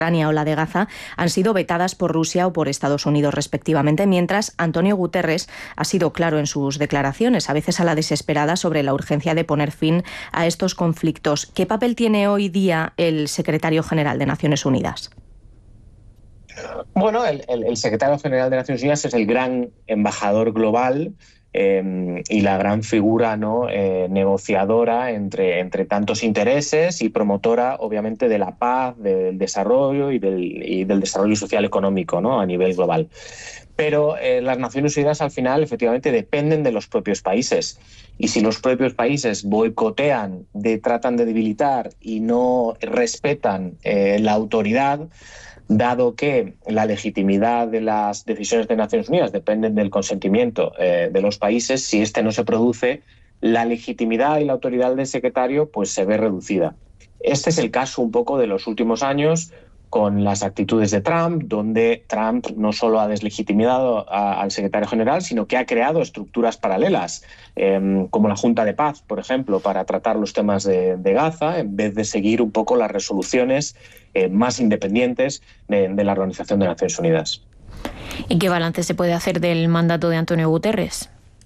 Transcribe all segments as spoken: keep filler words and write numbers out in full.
Ucrania o la de Gaza han sido vetadas por Rusia o por Estados Unidos respectivamente, mientras Antonio Guterres ha sido claro en sus declaraciones, a veces a la desesperada, sobre la urgencia de poner fin a estos conflictos. ¿Qué papel tiene hoy día el secretario general de Naciones Unidas? Bueno, el, el, el secretario general de Naciones Unidas es el gran embajador global eh, y la gran figura, ¿no?, eh, negociadora entre, entre tantos intereses y promotora, obviamente, de la paz, del desarrollo y del, y del desarrollo social económico, ¿no?, a nivel global. Pero eh, las Naciones Unidas, al final, efectivamente, dependen de los propios países. Y si los propios países boicotean, de, tratan de debilitar y no respetan eh, la autoridad, dado que la legitimidad de las decisiones de Naciones Unidas dependen del consentimiento eh, de los países, si este no se produce, la legitimidad y la autoridad del secretario pues se ve reducida. Este es el caso un poco de los últimos años, con las actitudes de Trump, donde Trump no solo ha deslegitimado a, al secretario general, sino que ha creado estructuras paralelas, eh, como la Junta de Paz, por ejemplo, para tratar los temas de, de Gaza, en vez de seguir un poco las resoluciones eh, más independientes de, de la Organización de Naciones Unidas. ¿Y qué balance se puede hacer del mandato de Antonio Guterres?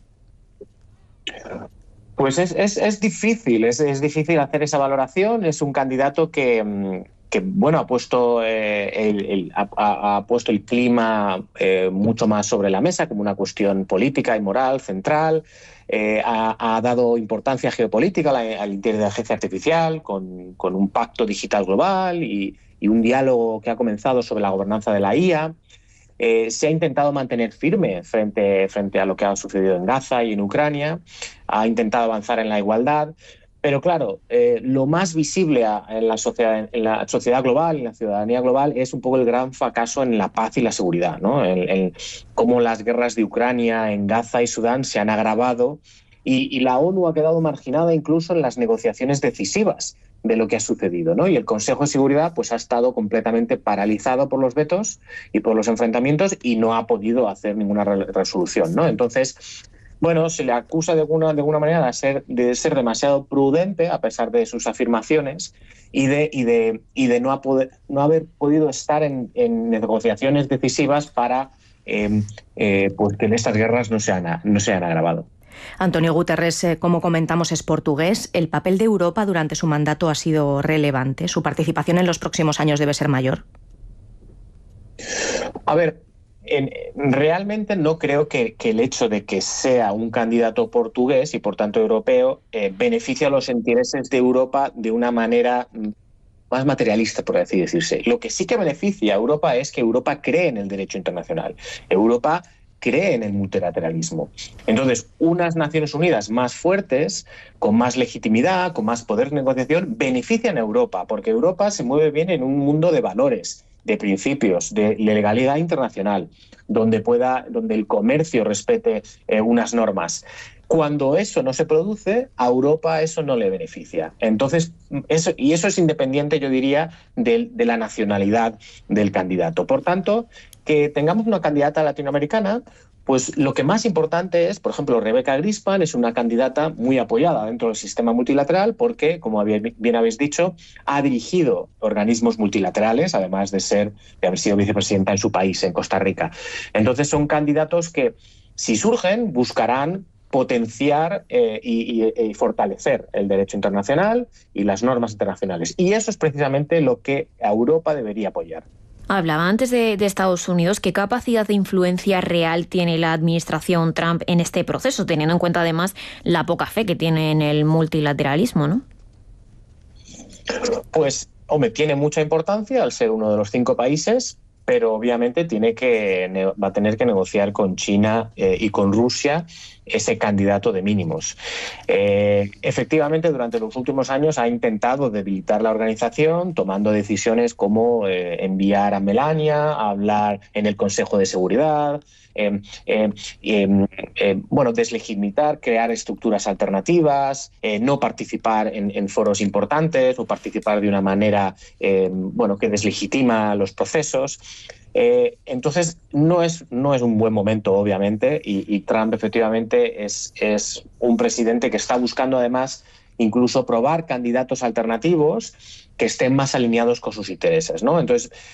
Pues es, es, es difícil, es, es difícil hacer esa valoración. Es un candidato que... que bueno, ha puesto, eh, el, el, ha, ha puesto el clima eh, mucho más sobre la mesa como una cuestión política y moral central, eh, ha, ha dado importancia geopolítica a la, a la inteligencia artificial con, con un pacto digital global y, y un diálogo que ha comenzado sobre la gobernanza de la I A. Eh, se ha intentado mantener firme frente, frente a lo que ha sucedido en Gaza y en Ucrania, ha intentado avanzar en la igualdad. Pero claro, eh, lo más visible a, en, la sociedad, en la sociedad global, en la ciudadanía global, es un poco el gran fracaso en la paz y la seguridad, ¿no? En, en cómo las guerras de Ucrania, en Gaza y Sudán se han agravado y, y la ONU ha quedado marginada incluso en las negociaciones decisivas de lo que ha sucedido, ¿no? Y el Consejo de Seguridad pues ha estado completamente paralizado por los vetos y por los enfrentamientos y no ha podido hacer ninguna re- resolución, ¿no? Entonces... Bueno, se le acusa de alguna, de alguna manera de ser, de ser demasiado prudente, a pesar de sus afirmaciones, y de, y de, y de no, ha poder, no haber podido estar en, en negociaciones decisivas para eh, eh, pues que estas guerras no se han, no se han agravado. Antonio Guterres, eh, como comentamos, es portugués. El papel de Europa durante su mandato ha sido relevante. ¿Su participación en los próximos años debe ser mayor? A ver... En, realmente no creo que, que el hecho de que sea un candidato portugués y por tanto europeo eh, beneficie a los intereses de Europa de una manera más materialista, por así decirse. Lo que sí que beneficia a Europa es que Europa cree en el derecho internacional. Europa cree en el multilateralismo. Entonces, unas Naciones Unidas más fuertes, con más legitimidad, con más poder de negociación, benefician a Europa, porque Europa se mueve bien en un mundo de valores, de principios, de legalidad internacional, donde pueda, donde el comercio respete eh, unas normas. Cuando eso no se produce, a Europa eso no le beneficia. Entonces, eso, y eso es independiente, yo diría, de, de la nacionalidad del candidato. Por tanto, que tengamos una candidata latinoamericana, pues lo que más importante es, por ejemplo, Rebecca Grispan es una candidata muy apoyada dentro del sistema multilateral porque, como bien habéis dicho, ha dirigido organismos multilaterales, además de ser, de haber sido vicepresidenta en su país, en Costa Rica. Entonces son candidatos que, si surgen, buscarán potenciar eh, y, y, y fortalecer el derecho internacional y las normas internacionales. Y eso es precisamente lo que Europa debería apoyar. Hablaba antes de, de Estados Unidos. ¿Qué capacidad de influencia real tiene la administración Trump en este proceso, teniendo en cuenta además la poca fe que tiene en el multilateralismo, ¿no? Pues, hombre, tiene mucha importancia al ser uno de los cinco países, pero obviamente tiene que, va a tener que negociar con China eh, y con Rusia ese candidato de mínimos. Eh, efectivamente, durante los últimos años ha intentado debilitar la organización, tomando decisiones como eh, enviar a Melania a hablar en el Consejo de Seguridad, eh, eh, eh, eh, bueno, deslegitimar, crear estructuras alternativas, eh, no participar en, en foros importantes o participar de una manera eh, bueno, que deslegitima los procesos. Eh, entonces, no es, no es un buen momento, obviamente, y, y Trump efectivamente es, es un presidente que está buscando además incluso probar candidatos alternativos que estén más alineados con sus intereses, ¿no? Entonces,